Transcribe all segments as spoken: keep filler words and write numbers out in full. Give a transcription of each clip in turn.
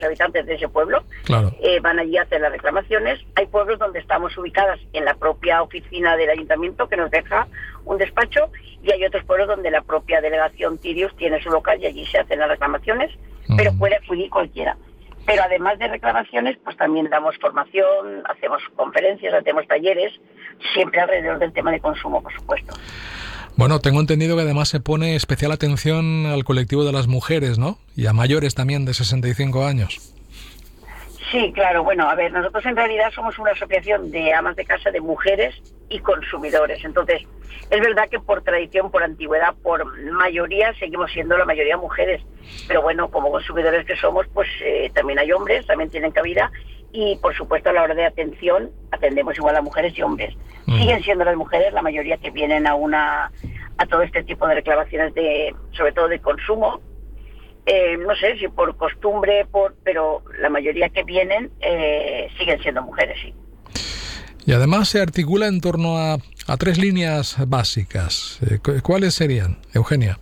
habitantes de ese pueblo, claro. eh, van allí a hacer las reclamaciones. Hay pueblos donde estamos ubicadas en la propia oficina del ayuntamiento que nos deja un despacho, y hay otros pueblos donde la propia delegación Tirius tiene su local y allí se hacen las reclamaciones, uh-huh. pero puede acudir cualquiera. Pero además de reclamaciones, pues también damos formación, hacemos conferencias, hacemos talleres, siempre alrededor del tema de consumo, por supuesto. Bueno, tengo entendido que además se pone especial atención al colectivo de las mujeres, ¿no? Y a mayores también de sesenta y cinco años. Sí, claro. Bueno, a ver, nosotros en realidad somos una asociación de amas de casa, de mujeres y consumidores. Entonces, es verdad que por tradición, por antigüedad, por mayoría, seguimos siendo la mayoría mujeres. Pero bueno, como consumidores que somos, pues eh, también hay hombres, también tienen cabida. Y, por supuesto, a la hora de atención, atendemos igual a mujeres y hombres. Mm. Siguen siendo las mujeres la mayoría que vienen a una a todo este tipo de reclamaciones, de sobre todo de consumo. Eh, no sé si por costumbre, por pero la mayoría que vienen eh, siguen siendo mujeres, sí. Y además se articula en torno a, a tres líneas básicas. Eh, ¿Cuáles serían, Eugenia?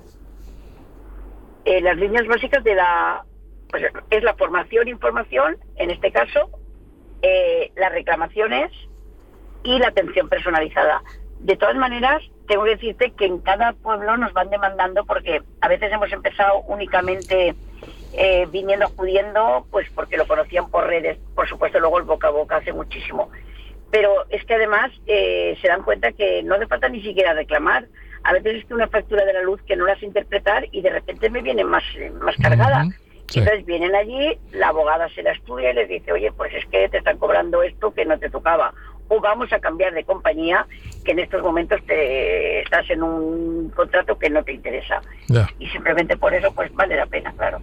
Eh, las líneas básicas de la... Pues es la formación, información, en este caso, eh, las reclamaciones y la atención personalizada. De todas maneras, tengo que decirte que en cada pueblo nos van demandando, porque a veces hemos empezado únicamente eh, viniendo, acudiendo, pues porque lo conocían por redes, por supuesto luego el boca a boca hace muchísimo. Pero es que además eh, se dan cuenta que no hace falta ni siquiera reclamar. A veces es que una factura de la luz que no la sé interpretar y de repente me viene más, más cargada. Uh-huh. Sí. Entonces vienen allí, la abogada se la estudia y les dice, oye, pues es que te están cobrando esto que no te tocaba. O vamos a cambiar de compañía, que en estos momentos te estás en un contrato que no te interesa. Ya. Y simplemente por eso, pues vale la pena, claro.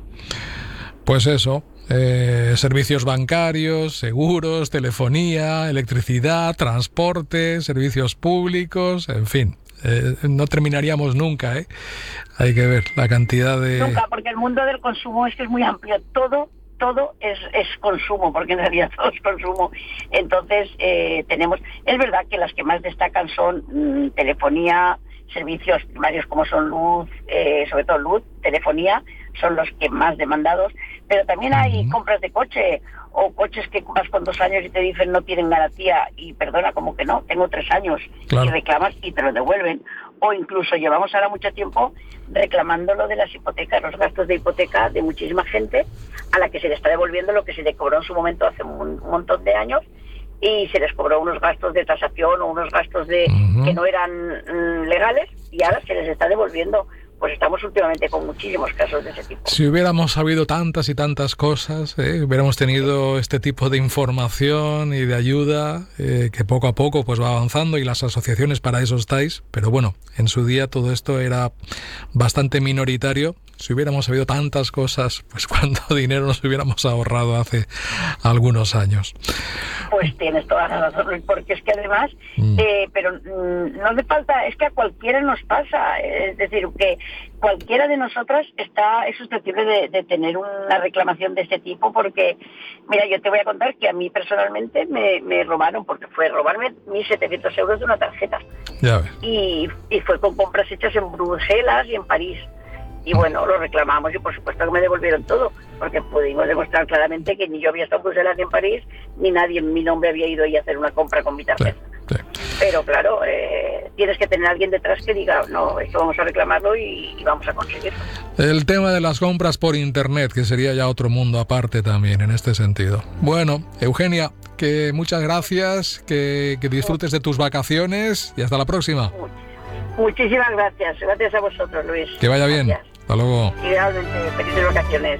Pues eso, eh, servicios bancarios, seguros, telefonía, electricidad, transporte, servicios públicos, en fin. Eh, no terminaríamos nunca, ¿eh? Hay que ver la cantidad de... Nunca, porque el mundo del consumo es que es muy amplio. Todo, todo es, es consumo, porque en realidad todo es consumo. Entonces, eh, tenemos... Es verdad que las que más destacan son mmm, telefonía, servicios primarios como son luz, eh, sobre todo luz, telefonía, son los que más demandados. Pero también hay uh-huh. compras de coche, o coches que compras con dos años y te dicen no tienen garantía, y perdona, como que no, tengo tres años, claro. Y reclamas y te lo devuelven. O incluso llevamos ahora mucho tiempo reclamando lo de las hipotecas, los gastos de hipoteca de muchísima gente a la que se le está devolviendo lo que se le cobró en su momento hace un montón de años, y se les cobró unos gastos de tasación o unos gastos de uh-huh. que no eran mm, legales, y ahora se les está devolviendo. Pues estamos últimamente con muchísimos casos de ese tipo. Si hubiéramos sabido tantas y tantas cosas, ¿eh? hubiéramos tenido este tipo de información y de ayuda eh, que poco a poco pues va avanzando, y las asociaciones para eso estáis, pero bueno, en su día todo esto era bastante minoritario. Si hubiéramos sabido tantas cosas, pues cuánto dinero nos hubiéramos ahorrado hace algunos años. Pues tienes toda la razón, porque es que además, mm. eh, pero mm, no hace falta, es que a cualquiera nos pasa, es decir, que cualquiera de nosotras está es susceptible de, de tener una reclamación de este tipo, porque, mira, yo te voy a contar que a mí personalmente me, me robaron, porque fue robarme mil setecientos euros de una tarjeta. Ya ves. Y, y fue con compras hechas en Bruselas y en París. Y bueno, lo reclamamos y por supuesto que me devolvieron todo, porque pudimos demostrar claramente que ni yo había estado en Bruselas ni en París, ni nadie en mi nombre había ido ahí a hacer una compra con mi tarjeta. Sí, sí. Pero claro, eh, tienes que tener a alguien detrás que diga, no, esto vamos a reclamarlo y, y vamos a conseguirlo. El tema de las compras por internet, que sería ya otro mundo aparte también en este sentido. Bueno, Eugenia, que muchas gracias, que, que disfrutes de tus vacaciones y hasta la próxima. Muchísimas gracias, gracias a vosotros, Luis. Que vaya bien. Gracias. Hasta luego. Y realmente, felices vacaciones.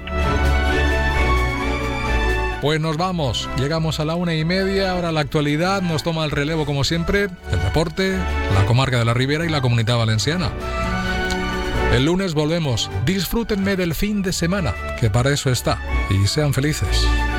Pues nos vamos, llegamos a la una y media, ahora la actualidad nos toma el relevo como siempre, el deporte, la comarca de la Ribera y la Comunidad Valenciana. El lunes volvemos, disfrútenme del fin de semana, que para eso está, y sean felices.